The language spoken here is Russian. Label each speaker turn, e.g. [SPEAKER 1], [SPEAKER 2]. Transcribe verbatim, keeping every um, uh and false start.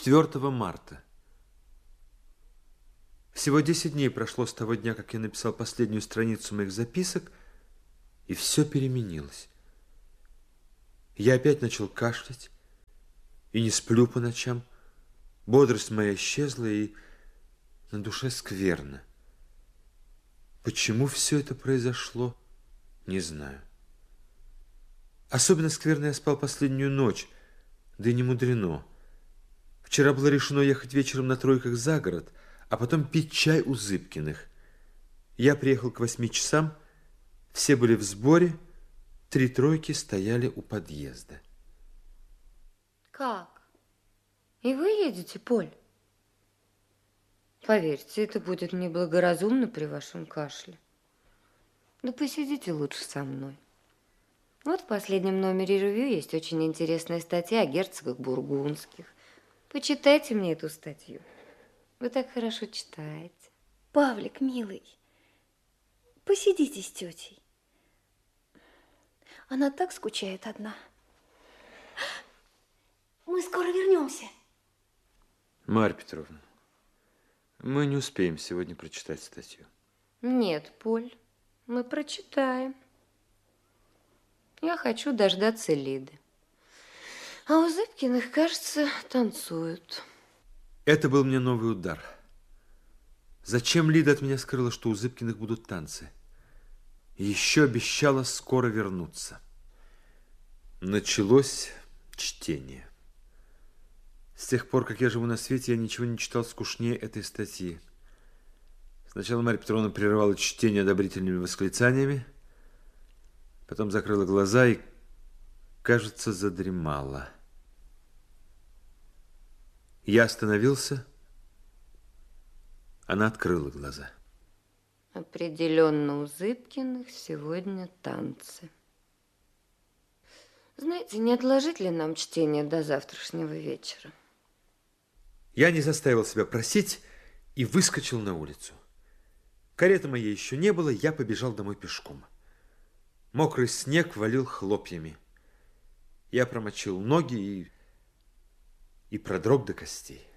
[SPEAKER 1] четвёртого марта. Всего десять дней прошло с того дня, как я написал последнюю страницу моих записок, и все переменилось. Я опять начал кашлять и не сплю по ночам. Бодрость моя исчезла, и на душе скверно. Почему все это произошло, не знаю. Особенно скверно я спал последнюю ночь, да и не мудрено. Вчера было решено ехать вечером на тройках за город, а потом пить чай у Зыбкиных. Я приехал к восьми часам, все были в сборе, три тройки стояли у подъезда.
[SPEAKER 2] Как? И вы едете, Поль? Поверьте, это будет неблагоразумно при вашем кашле. Да посидите лучше со мной. Вот в последнем номере ревью есть очень интересная статья о герцогах бургундских. Почитайте мне эту статью. Вы так хорошо читаете.
[SPEAKER 3] Павлик, милый, посидите с тетей. Она так скучает одна. Мы скоро вернемся.
[SPEAKER 1] Марья Петровна, мы не успеем сегодня прочитать статью.
[SPEAKER 2] Нет, Поль, мы прочитаем. Я хочу дождаться Лиды. А у Зыбкиных, кажется, танцуют.
[SPEAKER 1] Это был мне новый удар. Зачем Лида от меня скрыла, что у Зыбкиных будут танцы? И еще обещала скоро вернуться. Началось чтение. С тех пор, как я живу на свете, я ничего не читал скучнее этой статьи. Сначала Марья Петровна прерывала чтение одобрительными восклицаниями, потом закрыла глаза и, кажется, задремала. Я остановился, она открыла глаза.
[SPEAKER 2] Определенно у Зыбкиных сегодня танцы. Знаете, не отложить ли нам чтение до завтрашнего вечера?
[SPEAKER 1] Я не заставил себя просить и выскочил на улицу. Кареты моей еще не было, я побежал домой пешком. Мокрый снег валил хлопьями. Я промочил ноги и, и продрог до костей.